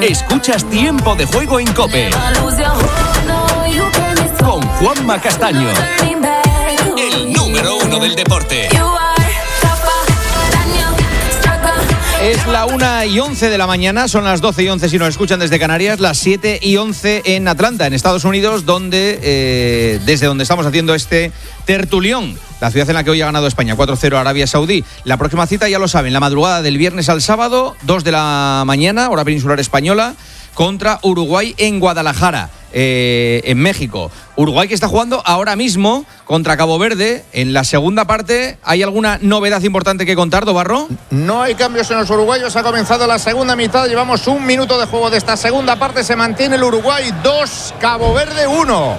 Escuchas Tiempo de Juego en COPE con Juanma Castaño, el número 1 del deporte. Es la 1:11 de la mañana, son las 12:11 si nos escuchan desde Canarias, las 7:11 en Atlanta, en Estados Unidos, desde donde estamos haciendo este tertulión. La ciudad en la que hoy ha ganado España, 4-0 a Arabia Saudí. La próxima cita, ya lo saben, la madrugada del viernes al sábado, 2 de la mañana, hora peninsular española, contra Uruguay en Guadalajara, en México. Uruguay que está jugando ahora mismo contra Cabo Verde. En la segunda parte, ¿hay alguna novedad importante que contar, Dobarro? No hay cambios en los uruguayos. Ha comenzado la segunda mitad. Llevamos 1 minuto de juego de esta segunda parte. Se mantiene el Uruguay 2, Cabo Verde 1.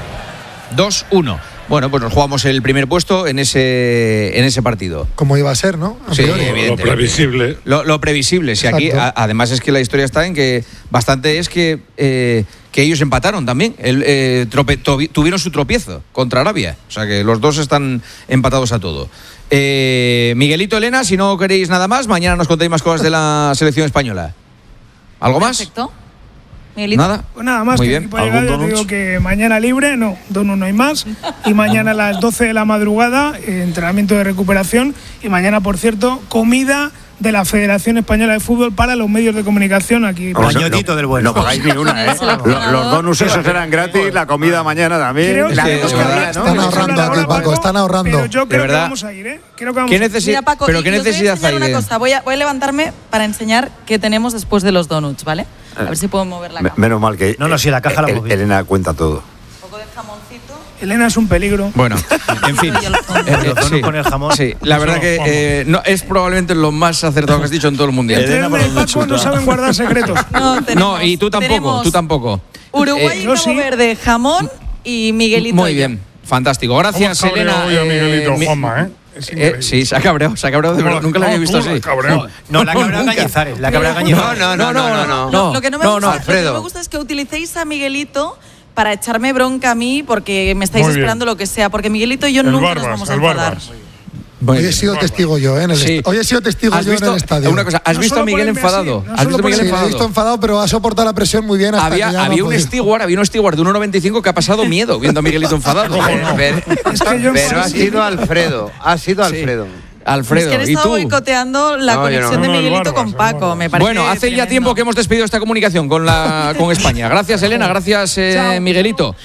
2-1. Bueno, pues nos jugamos el primer puesto en ese partido. Como iba a ser, ¿no? Sí, evidentemente. Lo previsible. Lo previsible. Si aquí, además es que la historia está en que bastante es que ellos empataron también. Tuvieron su tropiezo contra Arabia. O sea que los dos están empatados a todo. Miguelito, Elena, si no queréis nada más, mañana nos contéis más cosas de la selección española. ¿Algo más? Perfecto. Miguelito. ¿Nada? Pues nada más. Muy que bien. para llegar, ya te digo que mañana libre, no hay más. Y mañana a las 12 de la madrugada, entrenamiento de recuperación. Y mañana, por cierto, comida de la Federación Española de Fútbol para los medios de comunicación aquí. Bañotito del bueno. No pagáis ni una, ¿eh? Los bonus esos eran gratis, la comida mañana también. Creo que están ahorrando aquí, Paco, están ahorrando. Pero yo creo verdad. que vamos a ir, ¿eh? Creo que vamos ¿Qué a ir. necesidad? Mira, Paco, ¿Pero qué y os voy a necesidad enseñar hay una de...? cosa. Voy a levantarme para enseñar qué tenemos después de los donuts, ¿vale? A ver si puedo mover la cámara. Menos mal que No, si la caja la hemos visto. Elena cuenta todo. Un poco de jamoncito. Elena es un peligro. Bueno, en fin. Los donuts con el jamón. Sí, la verdad que no, es probablemente lo más acertado que has dicho en todo el mundial. Elena y Paco no saben guardar secretos. No, y tú tampoco. Uruguay y Cabo Verde, jamón y Miguelito. Muy bien, fantástico. Gracias, Elena. Miguelito, Juanma, ¿eh? Sí, se ha cabreado de verdad. Nunca la había visto así. No, la cabra Cañizares. La cabra Cañizares. No. Lo que no me gusta es que utilicéis a Miguelito para echarme bronca a mí porque me estáis esperando lo que sea. Porque Miguelito y yo nunca nos vamos a enfadar. Hoy he sido testigo yo, en el estadio. Una cosa, ¿has visto a Miguel enfadado? Sí, lo he visto enfadado, pero ha soportado la presión muy bien. Había un steward de 1,95 que ha pasado miedo viendo a Miguelito enfadado. Pero ha sido Alfredo. Alfredo, es que han ¿y estado tú? boicoteando la conexión de Miguelito con Paco. Me parece bueno, hace ya tiempo que hemos despedido esta comunicación con España. Gracias, Elena, gracias, Miguelito.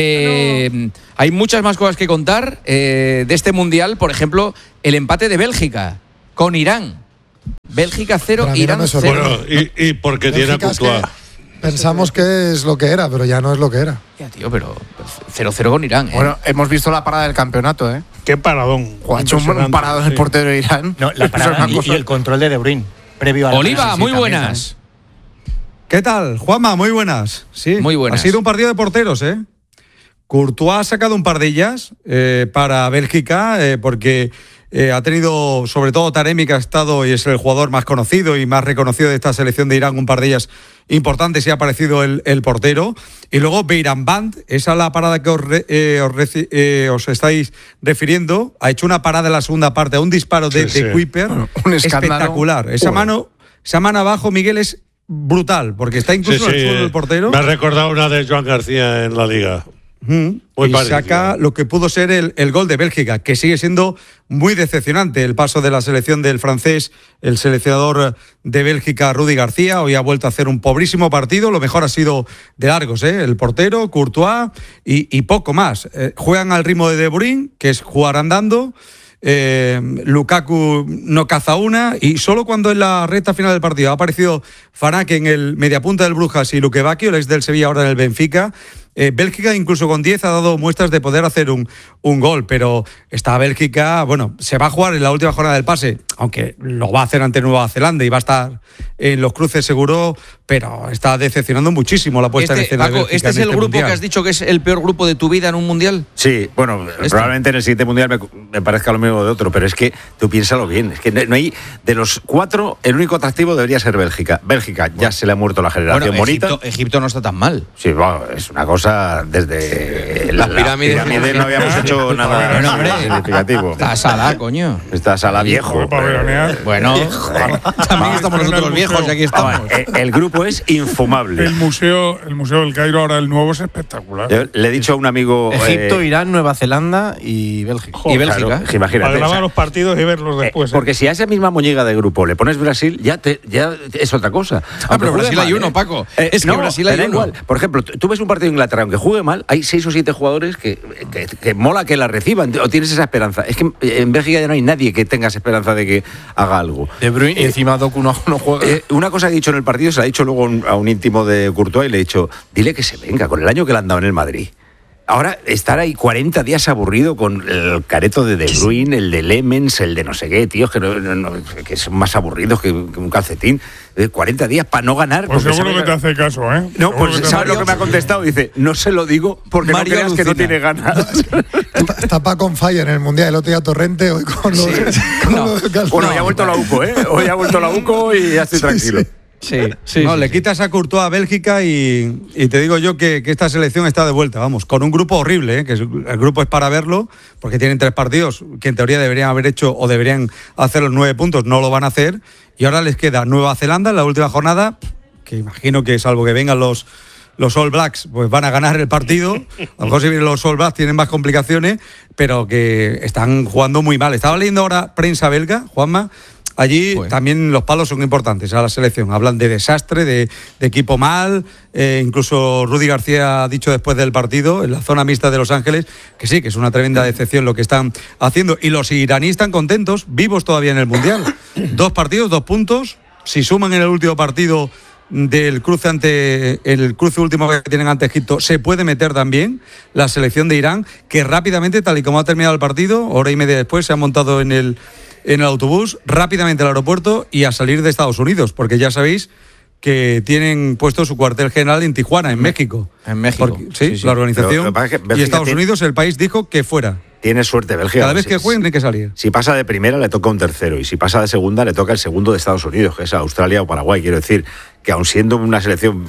Hay muchas más cosas que contar de este mundial. Por ejemplo, el empate de Bélgica con Irán. Bélgica 0, Irán 0. Bueno, y porque tiene a Courtois. Pensamos que es lo que era, pero ya no es lo que era. Ya, tío, pero 0-0 con Irán, ¿eh? Bueno, hemos visto la parada del campeonato, ¿eh? Qué paradón. Ha hecho un parado del portero de Irán. No, la parada y el control de Bruyne previo a la Oliva, muy buenas. ¿Qué tal, Juanma? Muy buenas. Sí, muy buenas. Ha sido un partido de porteros, ¿eh? Courtois ha sacado un par de ellas para Bélgica, porque ha tenido, sobre todo Taremi, que ha estado y es el jugador más conocido y más reconocido de esta selección de Irán, un par de ellas importantes, y ha aparecido el portero. Y luego Beiranvand, esa es la parada que os estáis refiriendo, ha hecho una parada en la segunda parte, un disparo de Kuiper, un escándalo. Espectacular. Esa mano abajo, Miguel, es brutal, porque está incluso en el suelo del portero. Me ha recordado una de Joan García en la Liga. Y saca lo que pudo ser el gol de Bélgica, que sigue siendo muy decepcionante el paso de la selección del francés, el seleccionador de Bélgica, Rudi García. Hoy ha vuelto a hacer un pobrísimo partido. Lo mejor ha sido de largos, el portero, Courtois y poco más. Juegan al ritmo de Bruyne, que es jugar andando. Lukaku no caza una, y solo cuando en la recta final del partido ha aparecido Farake en el mediapunta del Brujas y Luque Bacchio, el ex del Sevilla, ahora en el Benfica, Bélgica incluso con 10 ha dado muestras de poder hacer un gol, pero esta Bélgica, bueno, se va a jugar en la última jornada del pase, aunque lo va a hacer ante Nueva Zelanda y va a estar en los cruces seguro, pero está decepcionando muchísimo la puesta en escena de Bélgica. ¿Este es el grupo mundial que has dicho que es el peor grupo de tu vida en un mundial? Sí, bueno, probablemente en el siguiente mundial me parezca lo mismo de otro, pero es que tú piénsalo bien, es que no hay, de los 4, el único atractivo debería ser Bélgica. Bélgica ya se le ha muerto la generación bonita. Egipto no está tan mal. Sí, bueno, es una cosa, desde las pirámides no habíamos hecho nada significativo. Está Salah, coño. Está Salah viejo. veranear. Bueno, también estamos nosotros viejos y aquí estamos. El grupo es infumable. El museo del Cairo, ahora el nuevo, es espectacular. Yo le he dicho a un amigo... Egipto, Irán, Nueva Zelanda y Bélgica. Y Bélgica. Claro, imagínate. Para grabar los partidos y verlos después. Porque si a esa misma moñiga de grupo le pones Brasil, ya es otra cosa. Pero Brasil hay uno, Paco. Es que Brasil hay uno. Igual. Por ejemplo, tú ves un partido de Inglaterra, aunque juegue mal, hay 6 o 7 jugadores que mola que la reciban, o tienes esa esperanza. Es que en Bélgica ya no hay nadie que tenga esa esperanza de que haga algo. De Bruyne, y encima Doku no juega. Una cosa que he dicho en el partido, se la he dicho luego a un íntimo de Courtois y le he dicho, dile que se venga con el año que le han dado en el Madrid. Ahora, estar ahí 40 días aburrido con el careto de Bruyne, el de Lemens, el de no sé qué, tíos, que son más aburridos que un calcetín. 40 días para no ganar. Pues seguro que te hace caso, ¿eh? No, pues ¿sabes lo que me ha contestado? Dice, no se lo digo porque Mario no creas alucina. Que no tiene ganas. Está Paco on fire en el Mundial, el otro día Torrente, hoy con lo de Bueno, ya ha vuelto la UCO, ¿eh? Hoy ha vuelto la UCO y ya estoy tranquilo. Sí. Le quitas a Courtois a Bélgica y te digo yo que esta selección está de vuelta, vamos, con un grupo horrible, que el grupo es para verlo, porque tienen 3 partidos que en teoría deberían haber hecho o deberían hacer los 9 puntos, no lo van a hacer, y ahora les queda Nueva Zelanda en la última jornada, que imagino que salvo que vengan los All Blacks, pues van a ganar el partido. A lo mejor si vienen los All Blacks tienen más complicaciones, pero que están jugando muy mal. Estaba leyendo ahora prensa belga, Juanma. Allí también los palos son importantes a la selección. Hablan de desastre, de equipo mal. Incluso Rudy García ha dicho después del partido, en la zona mixta de Los Ángeles, que sí, que es una tremenda decepción lo que están haciendo. Y los iraníes están contentos, vivos todavía en el Mundial. 2 partidos, 2 puntos. Si suman en el último partido del cruce el cruce último que tienen ante Egipto, se puede meter también la selección de Irán, que rápidamente, tal y como ha terminado el partido, hora y media después, se ha montado en el autobús, rápidamente al aeropuerto y a salir de Estados Unidos, porque ya sabéis que tienen puesto su cuartel general en Tijuana, en México. En México. Porque, sí, la organización. Y Estados Unidos, el país dijo que fuera. Tiene suerte Bélgica. Cada vez que jueguen tiene que salir. Si pasa de primera le toca un tercero, y si pasa de segunda le toca el segundo de Estados Unidos, que es Australia o Paraguay. Quiero decir que aun siendo una selección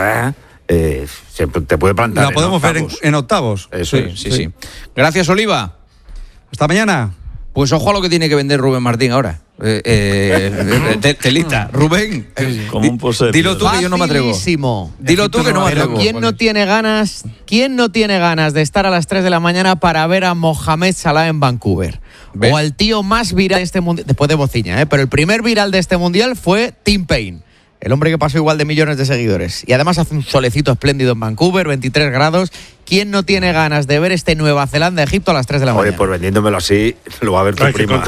te puede plantar. La podemos ver en octavos. Eso sí. Gracias, Oliva. Hasta mañana. Pues ojo a lo que tiene que vender Rubén Martín ahora. Telita. Rubén, como un posero. Dilo tú que yo no me atrevo. Dilo tú que no me atrevo. Pero ¿quién no tiene ganas de estar a las 3 de la mañana para ver a Mohamed Salah en Vancouver? ¿Ve? O al tío más viral de este mundial, después de Bociña, pero el primer viral de este mundial fue Tim Payne. El hombre que pasó igual de millones de seguidores. Y además hace un solecito espléndido en Vancouver, 23 grados. ¿Quién no tiene ganas de ver este Nueva Zelanda-Egipto a las 3 de la mañana? Oye, pues vendiéndomelo así, lo va a ver tu prima.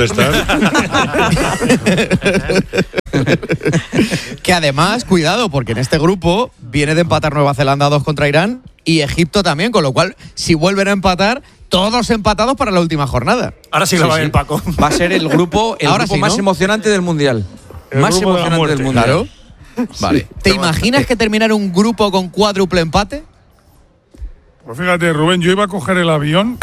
Que además, cuidado, porque en este grupo viene de empatar Nueva Zelanda 2 contra Irán y Egipto también, con lo cual, si vuelven a empatar, todos empatados para la última jornada. Ahora sí lo va a ver Paco. Va a ser el grupo más emocionante del Mundial. Más emocionante del Mundial. Claro. Vale. ¿Te imaginas que terminar un grupo con cuádruple empate? Pues fíjate, Rubén, yo iba a coger el avión.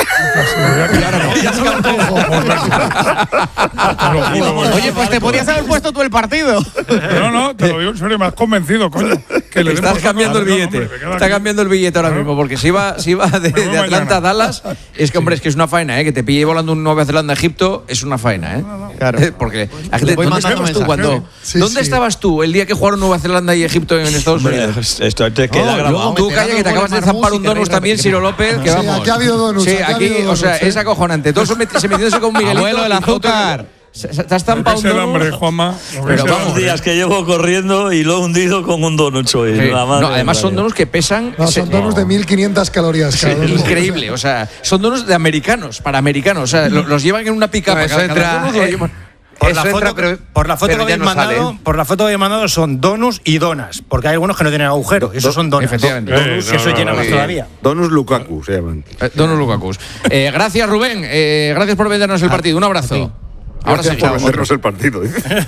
Oye, pues te podrías haber puesto tú el partido. No, te lo digo en serio, me has convencido, coño. Estás cambiando el billete. Está cambiando el billete ahora mismo, porque si iba de Atlanta a Dallas, es que, hombre, es que es una faena, que te pille volando un Nueva Zelanda a Egipto, es una faena, Claro. Porque la gente, ¿dónde estabas tú ¿Dónde estabas tú el día que jugaron Nueva Zelanda y Egipto en Estados Unidos? Esto te queda grabado. Tú calla, que te acabas de zampar un donus también, Ciro López, que vamos. Aquí ha habido donuts. Sí, aquí, o sea, es acojonante. Todos se metiéndose con Miguelito. Abuelo, el azúcar. Te has estampado un donut. Hambre, Juanma. Pero vamos, días que llevo corriendo y lo he hundido con un donut hoy. Sí. Además son donuts que pesan. Son donuts de 1500 calorías. Sí, increíble. O sea, son donuts de americanos, para americanos. O sea, los llevan en una pick-up. Por la foto que habéis mandado son donuts y donas, porque hay algunos que no tienen agujero. Esos son donas. Efectivamente. Donuts, eso llena más todavía. Donus Lukaku se llaman. Donus Lukaku. Gracias, Rubén. Gracias por vendernos el partido. Un abrazo. Ahora sí, por vendernos el partido.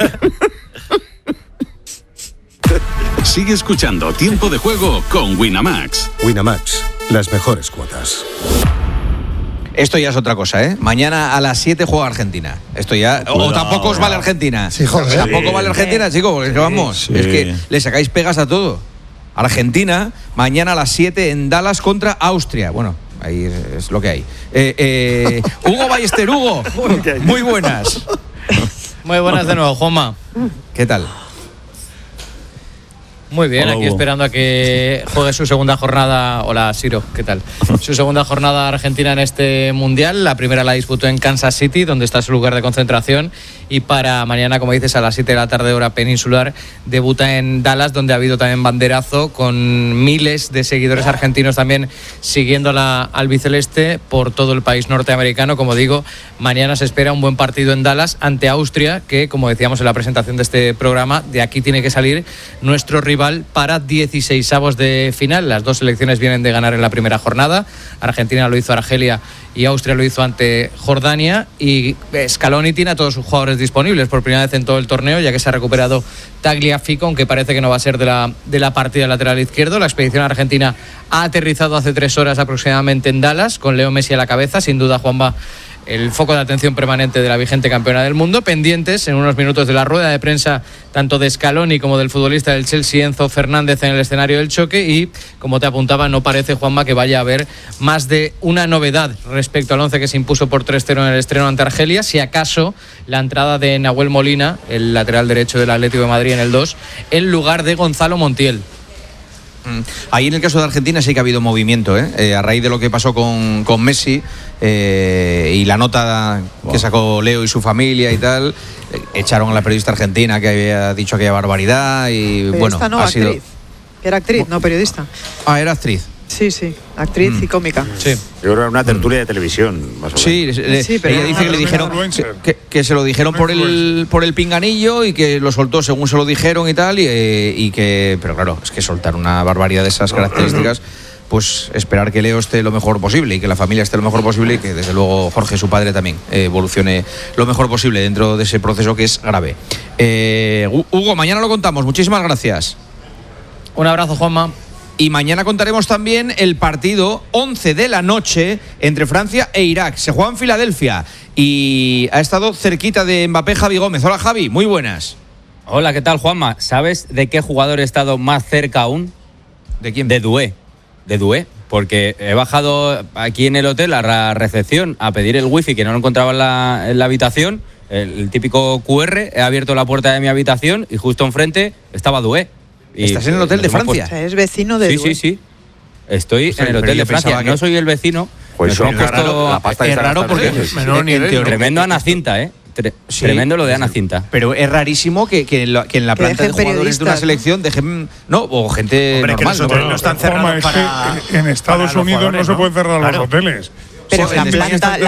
Sigue escuchando Tiempo de Juego con Winamax. Winamax, las mejores cuotas. Esto ya es otra cosa, Mañana a las 7 juega Argentina. Esto ya. O tampoco os vale Argentina. Sí, joder. Tampoco vale Argentina, chicos, porque es que vamos. Sí. Es que le sacáis pegas a todo. Argentina, mañana a las 7 en Dallas contra Austria. Bueno, ahí es lo que hay. Hugo Ballester, Hugo. Muy buenas. Muy buenas de nuevo, Juanma. ¿Qué tal? Muy bien, Hola, aquí Hugo. esperando a que juegue su segunda jornada. Hola, Siro, ¿qué tal? Su segunda jornada Argentina en este Mundial. La primera la disputó en Kansas City, donde está su lugar de concentración. Y para mañana, como dices, a las 7 de la tarde, hora peninsular, debuta en Dallas, donde ha habido también banderazo, con miles de seguidores argentinos también siguiendo al albiceleste por todo el país norteamericano. Como digo, mañana se espera un buen partido en Dallas ante Austria, que, como decíamos en la presentación de este programa, de aquí tiene que salir nuestro rival para 16avos de final. Las dos selecciones vienen de ganar en la primera jornada. Argentina lo hizo a Argelia y Austria lo hizo ante Jordania, y Scaloni tiene a todos sus jugadores disponibles por primera vez en todo el torneo, ya que se ha recuperado Tagliafico, aunque parece que no va a ser de la partida lateral izquierdo. La expedición argentina ha aterrizado hace 3 horas aproximadamente en Dallas, con Leo Messi a la cabeza. Sin duda, Juanma, el foco de atención permanente de la vigente campeona del mundo. Pendientes en unos minutos de la rueda de prensa tanto de Scaloni como del futbolista del Chelsea, Enzo Fernández, en el escenario del choque. Y, como te apuntaba, no parece, Juanma, que vaya a haber más de una novedad respecto al 11 que se impuso por 3-0 en el estreno ante Argelia. Si acaso la entrada de Nahuel Molina, el lateral derecho del Atlético de Madrid, en el 2, en lugar de Gonzalo Montiel. Ahí en el caso de Argentina sí que ha habido movimiento, a raíz de lo que pasó con Messi y la nota que sacó Leo y su familia y tal. Echaron a la periodista argentina que había dicho aquella barbaridad y Periodista bueno, no, ha sido... actriz. Era actriz, no periodista. Ah, era actriz. Sí, actriz y cómica. Sí. Yo creo que era una tertulia de televisión, más o menos. Sí, pero ella dice que le dijeron que se lo dijeron por el pinganillo y que lo soltó según se lo dijeron y tal, y que, pero claro, es que soltar una barbaridad de esas características, pues esperar que Leo esté lo mejor posible y que la familia esté lo mejor posible y que desde luego Jorge, su padre, también evolucione lo mejor posible dentro de ese proceso que es grave. Hugo, mañana lo contamos. Muchísimas gracias. Un abrazo, Juanma. Y mañana contaremos también el partido 11 de la noche entre Francia e Irak. Se juega en Filadelfia y ha estado cerquita de Mbappé Javi Gómez. Hola, Javi, muy buenas. Hola, ¿qué tal, Juanma? ¿Sabes de qué jugador he estado más cerca aún? ¿De quién? De Doué. Porque he bajado aquí en el hotel a la recepción a pedir el wifi, que no lo encontraba en la habitación, el típico QR. He abierto la puerta de mi habitación y justo enfrente estaba Doué. ¿Estás en el hotel de Francia? O sea, es vecino de Doué. Sí. Estoy en el hotel de Francia. No soy el vecino. Pues es raro porque tremendo Ana Cinta, tremendo lo de Ana Cinta. Pero es rarísimo que en la planta de jugadores de una selección dejen, o gente normal. Que no están cerrados en Estados Unidos no se pueden cerrar los hoteles. Pero la planta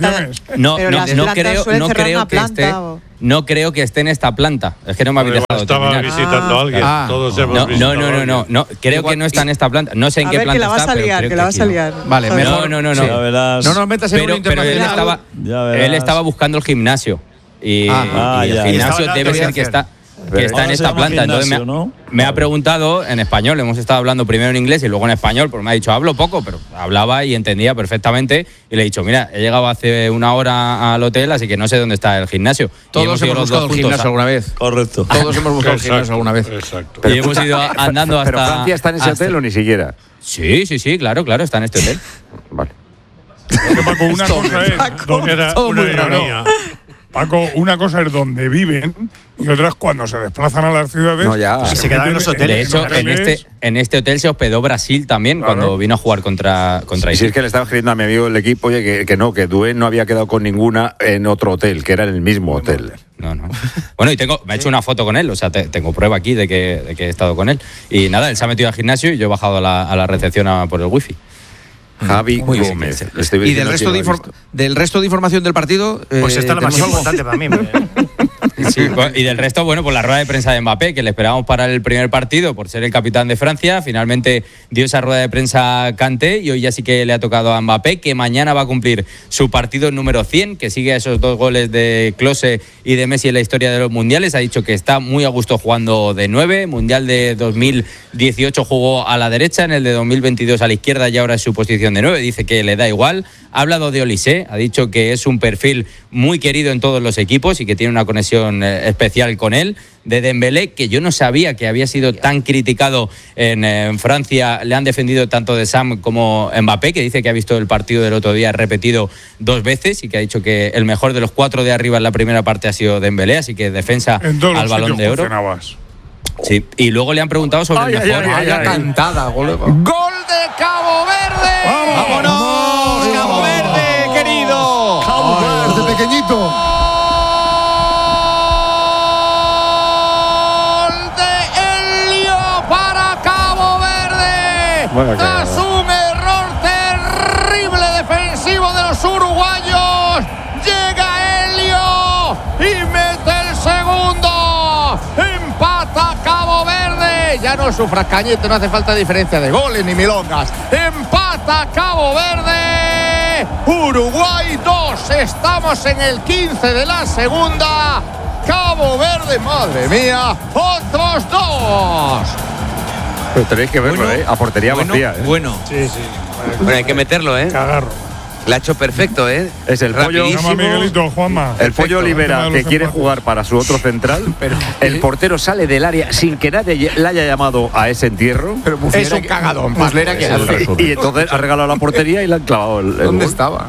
no creo que esté en esta planta. Es que no me habéis dejado estaba terminar. visitando a alguien. Todos hemos visitado a alguien. No. Creo que no está en esta planta. No sé en qué planta está. Que la vas a liar. Vale, mejor. No. No nos metas en un internacional. Él estaba buscando el gimnasio. Y el gimnasio debe ser que está en esta planta. Entonces me ha preguntado en español. Hemos estado hablando primero en inglés y luego en español, porque me ha dicho, hablo poco, pero hablaba y entendía perfectamente. Y le he dicho, mira, he llegado hace una hora al hotel, así que no sé dónde está el gimnasio. Todos hemos buscado el gimnasio alguna vez. Correcto. Todos hemos buscado el gimnasio alguna vez. Exacto. Y hemos ido andando hasta... ¿Pero Francia está en ese hotel o ni siquiera? Sí, claro, está en este hotel. Vale. Paco, una cosa es una ironía. Paco, una cosa es donde viven y otra es cuando se desplazan a las ciudades. No, ya. Se quedan en los hoteles. De hecho, en este hotel se hospedó Brasil también, claro, cuando vino a jugar contra Haití. Sí, es que le estaba escribiendo a mi amigo del equipo, oye, que Doué no había quedado con ninguna en otro hotel, que era en el mismo hotel. No. Bueno, y me he hecho una foto con él, o sea, tengo prueba aquí de que he estado con él. Y nada, él se ha metido al gimnasio y yo he bajado a la recepción por el wifi. Javi Gómez. ¿Y del resto de información del partido? Pues esta es la más importante para mí. Sí, y del resto, bueno, pues la rueda de prensa de Mbappé, que le esperábamos para el primer partido por ser el capitán de Francia. Finalmente dio esa rueda de prensa Kanté y hoy ya sí que le ha tocado a Mbappé, que mañana va a cumplir su partido número 100, que sigue a esos 2 goles de Klose y de Messi en la historia de los mundiales. Ha dicho que está muy a gusto jugando de 9. Mundial de 2018 jugó a la derecha, en el de 2022 a la izquierda y ahora es su posición de 9. Dice que le da igual. Ha hablado de Olise, ha dicho que es un perfil muy querido en todos los equipos y que tiene una conexión especial con él. De Dembélé, que yo no sabía que había sido tan criticado en Francia, le han defendido tanto de Sam como Mbappé, que dice que ha visto el partido del otro día repetido 2 veces y que ha dicho que el mejor de los 4 de arriba en la primera parte ha sido Dembélé, así que defensa al Balón de Oro. Sí, y luego le han preguntado sobre el mejor. Cantada, ¡Gol de Cabo Verde! ¡Vámonos, Cabo Verde, querido! Cabo Verde, pequeñito. Tras un error terrible defensivo de los uruguayos, llega Helio y mete el segundo. Empata Cabo Verde. Ya no sufras, Cañete, no hace falta diferencia de goles ni milongas. Empata Cabo Verde. Uruguay 2. Estamos en el 15 de la segunda. Cabo Verde, madre mía, otros 2. Pero tenéis que verlo, a portería vacía. Bueno. Sí. Bueno, hay que meterlo, Cagarro. La ha hecho perfecto, Es el pollo. Llama Miguelito, Juanma. El pollo Olivera, que quiere jugar para su otro central. Pero el portero sale del área sin que nadie le haya llamado a ese entierro. Pero es un cagadón. Y entonces ha regalado la portería y le han clavado el ¿Dónde gol. estaba?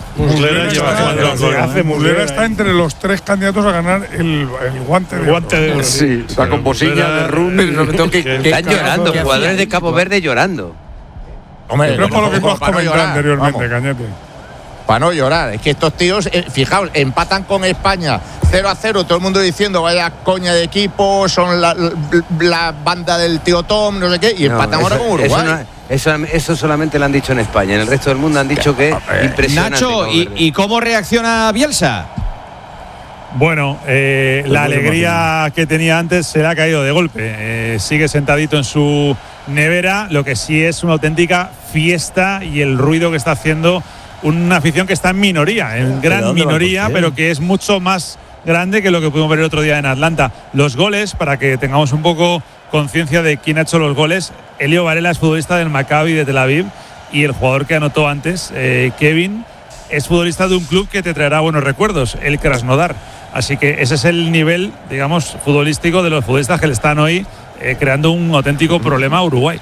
Muslera está entre los 3 candidatos a ganar el guante de oro. Sí, está con bocina de rum. Están llorando, jugadores de Cabo Verde llorando. Hombre, pero es por lo que tú has comentado anteriormente, Cañete. Para no llorar, es que estos tíos, fijaos, empatan con España 0-0, todo el mundo diciendo vaya coña de equipo, son la banda del tío Tom, no sé qué, y empatan ahora con Uruguay. Eso solamente lo han dicho en España. En el resto del mundo han dicho que impresionante. Nacho, ¿y cómo reacciona Bielsa? Bueno, la alegría que tenía antes se le ha caído de golpe. Sigue sentadito en su nevera, lo que sí es una auténtica fiesta y el ruido que está haciendo una afición que está en minoría, en gran minoría, pero que es mucho más grande que lo que pudimos ver el otro día en Atlanta. Los goles, para que tengamos un poco conciencia de quién ha hecho los goles, Elio Varela es futbolista del Maccabi de Tel Aviv y el jugador que anotó antes, Kevin, es futbolista de un club que te traerá buenos recuerdos, el Krasnodar. Así que ese es el nivel, digamos, futbolístico de los futbolistas que le están hoy creando un auténtico problema a Uruguay.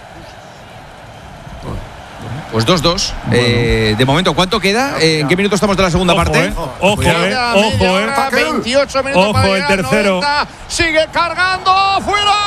Pues 2-2. De momento, ¿cuánto queda? ¿En qué minuto estamos de la segunda parte? Ojo, 28 minutos. Ojo, el tercero. 90, sigue cargando. ¡Fuera!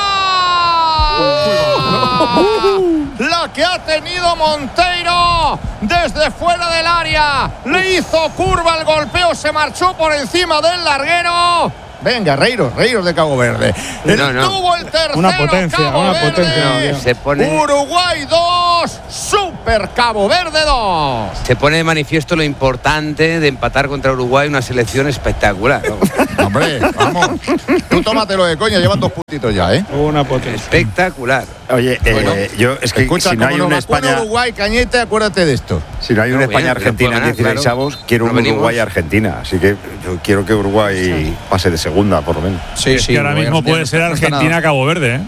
La que ha tenido Monteiro desde fuera del área. Le hizo curva el golpeo, se marchó por encima del larguero. Venga, reíros de Cabo Verde. Tuvo el tercero. Una potencia. Se pone Uruguay 2, Super Cabo Verde 2. Se pone de manifiesto lo importante de empatar contra Uruguay, una selección espectacular. Hombre, vamos. Tú tómatelo de coña, llevan 2 puntitos ya, Una potencia. Espectacular. Oye, yo es que escucha, si no hay una España Uruguay, Cañete, acuérdate de esto. Si no hay una España-Argentina en 16 avos, quiero un Uruguay-Argentina. Así que yo quiero que Uruguay pase de segunda, por lo menos. Sí, que ahora mismo puede ser Argentina-Cabo Verde,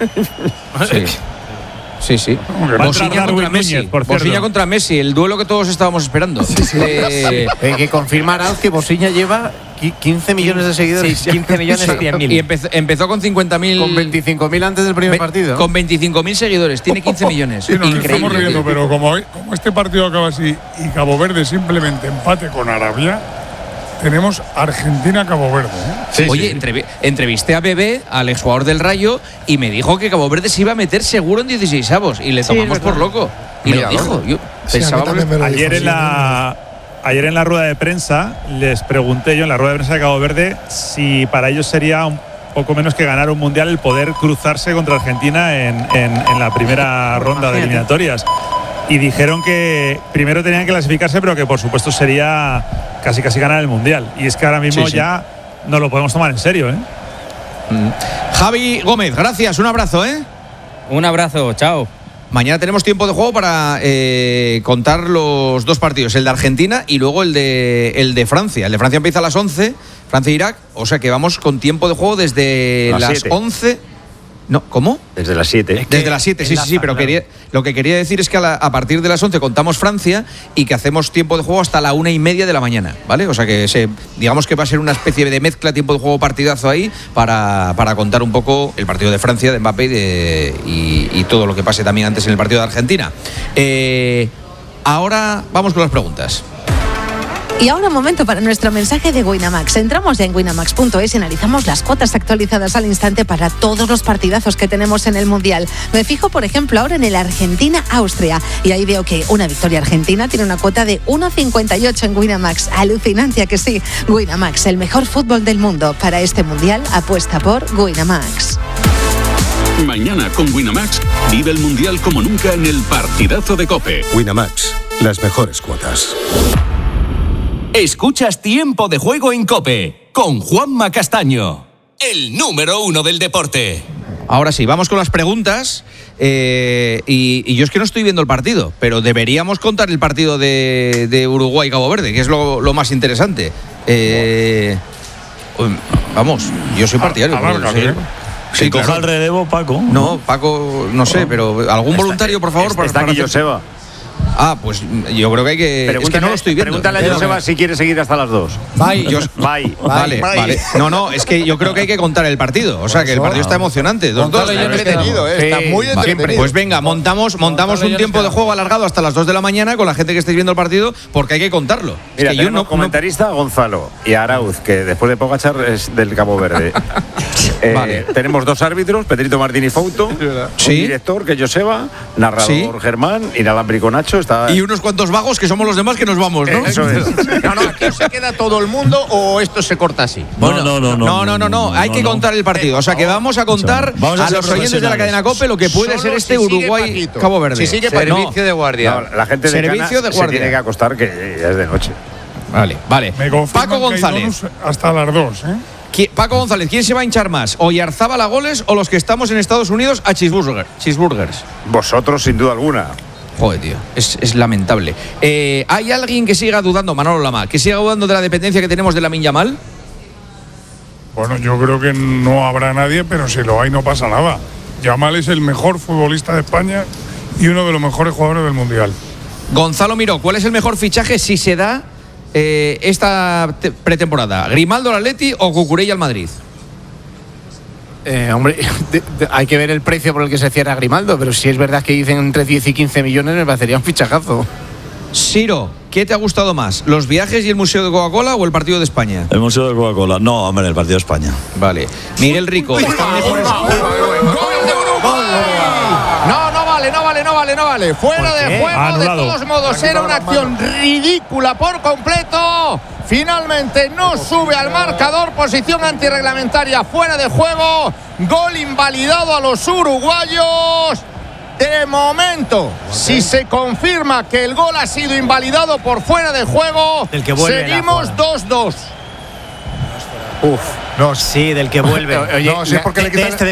Sí. Bocina contra Messi. Bocina contra Messi, el duelo que todos estábamos esperando. Hay que confirmar que Bocina lleva 15 millones de seguidores. Sí, 15 millones 100.000. Y empezó con 50.000. Con 25.000 antes del primer partido. Con 25.000 seguidores, tiene 15 millones. Sí, nos estamos riendo, pero como este partido acaba así y Cabo Verde simplemente empate con Arabia, tenemos Argentina-Cabo Verde. Oye, entrevisté a Bebé, al exjugador del Rayo, y me dijo que Cabo Verde se iba a meter seguro en 16avos. Y le tomamos por loco. Y lo dijo. Yo pensaba Ayer en la rueda de prensa les pregunté yo en la rueda de prensa de Cabo Verde si para ellos sería un poco menos que ganar un mundial el poder cruzarse contra Argentina en la primera ronda de eliminatorias. Y dijeron que primero tenían que clasificarse, pero que por supuesto sería casi ganar el mundial. Y es que ahora mismo ya no lo podemos tomar en serio, Javi Gómez, gracias, un abrazo, Un abrazo, chao. Mañana tenemos tiempo de juego para contar los 2 partidos, el de Argentina y luego el de Francia. El de Francia empieza a las 11, Francia-Irak, o sea que vamos con tiempo de juego desde las 11 No, ¿cómo? Desde las 7. Desde las 7, sí, pero lo que quería decir es que a partir de las 11 contamos Francia y que hacemos tiempo de juego hasta la 1:30 de la mañana, ¿vale? O sea que digamos que va a ser una especie de mezcla, tiempo de juego, partidazo ahí para contar un poco el partido de Francia, de Mbappé y todo lo que pase también antes en el partido de Argentina. Ahora vamos con las preguntas. Y ahora momento para nuestro mensaje de Winamax. Entramos ya en winamax.es y analizamos las cuotas actualizadas al instante para todos los partidazos que tenemos en el Mundial. Me fijo, por ejemplo, ahora en el Argentina-Austria y ahí veo que una victoria argentina tiene una cuota de 1,58 en Winamax. Alucinante, ¿a que sí? Winamax, el mejor fútbol del mundo. Para este Mundial, apuesta por Winamax. Mañana con Winamax, vive el Mundial como nunca en el partidazo de COPE. Winamax, las mejores cuotas. Escuchas Tiempo de Juego en COPE con Juanma Castaño, el número 1 del deporte. Ahora sí, vamos con las preguntas. Y yo es que no estoy viendo el partido, pero deberíamos contar el partido de Uruguay-Cabo Verde, que es lo más interesante. Vamos, yo soy partidario. Sí, coja el relevo, Paco. No, Paco, no sé, pero algún voluntario, por favor. Está aquí Joseba. Pues yo creo que hay que... Es que no lo estoy viendo. Pregúntale a Joseba si quiere seguir hasta las 2. Vale. No, es que yo creo que hay que contar el partido. O sea, que el partido está emocionante. 2-2. Está muy entretenido. Pues venga, montamos un tiempo de juego alargado hasta las 2 de la mañana con la gente que estéis viendo el partido, porque hay que contarlo. Mira, tenemos comentarista Gonzalo y Arauz, que después de Pogačar es del Cabo Verde. Vale. Tenemos 2 árbitros, Pedrito Martín y Fouto, un director que es Joseba, narrador Germán, inalámbrico Nacho. Y unos cuantos vagos que somos los demás que nos vamos, ¿no? Eso es. No, aquí se queda todo el mundo o esto se corta así. No, hay que contar el partido. O sea, que vamos a contar a los oyentes de la cadena COPE lo que puede ser este Uruguay-Cabo Verde. Si sigue servicio de guardia. La gente de Cana se tiene que acostar, que ya es de noche. Vale. Paco González. Hasta las 2, Paco González, ¿quién se va a hinchar más? ¿Oyarzábal a goles o los que estamos en Estados Unidos a cheeseburgers? Vosotros, sin duda alguna. Joder, tío, es lamentable. ¿Hay alguien que siga dudando, Manolo Lama, que siga dudando de la dependencia que tenemos de Lamine Yamal? Bueno, yo creo que no habrá nadie, pero si lo hay no pasa nada. Yamal es el mejor futbolista de España y uno de los mejores jugadores del Mundial. Gonzalo Miró, ¿cuál es el mejor fichaje si se da esta pretemporada? ¿Grimaldo al Atleti o Cucurella al Madrid? Hombre, hay que ver el precio por el que se cierra Grimaldo, pero si es verdad que dicen entre 10 y 15 millones, me parecería un fichajazo. Siro, ¿qué te ha gustado más? ¿Los viajes y el Museo de Coca-Cola o el partido de España? El Museo de Coca-Cola. No, hombre, el partido de España. Vale. Miguel Rico. No vale. Fuera de juego, anulado. De todos modos, era una acción ridícula por completo. Finalmente no sube al marcador, posición antirreglamentaria, fuera de juego. Gol invalidado a los uruguayos. De momento, si se confirma que el gol ha sido invalidado por fuera de juego, seguimos 2-2. Sí, del que vuelve. No, si es porque le quitan